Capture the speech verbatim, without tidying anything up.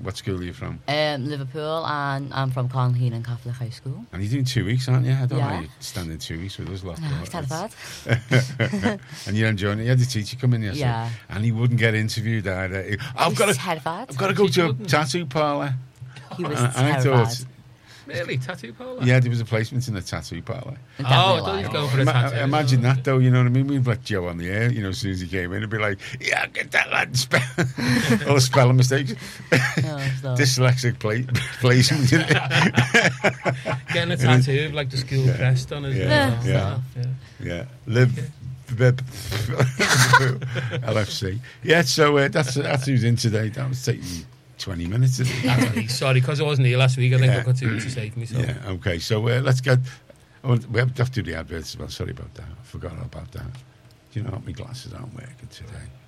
what school are you from? Um, Liverpool, and I'm from Conheenan Catholic High School. And you're doing two weeks, aren't you? I don't Yeah. know. You're standing two weeks with us. Lot, No, lot. it's terrified. And you're enjoying it. You had a teacher come in yesterday, Yeah. and he wouldn't get interviewed either. He- I've He's got to, terrified. I've got to go to a wouldn't. tattoo parlour. He was And I terrified. thought, Really? Tattoo parlour? yeah, there was a placement in the tattoo parlour. Oh, I Definitely thought you lying. were going for a Ima- tattoo. imagine that, though. You know what I mean? We'd let Joe on the air. You know, as soon as he came in, it'd be like, "Yeah, get that lad spell all the spelling mistakes, No, so- dyslexic play- placement." Getting a tattoo of like the school crest on his Yeah, and yeah. stuff, yeah. Yeah, live. L F C. Yeah, so uh, that's that's who's in today. That was taking twenty minutes. Isn't it? Actually, sorry, because I wasn't here last week. I think Yeah. I've got too much to say for myself. Yeah, okay. So uh, let's get. Oh, we have to do the adverts as well. Sorry about that. I forgot about that. Do you know what? My glasses aren't working today.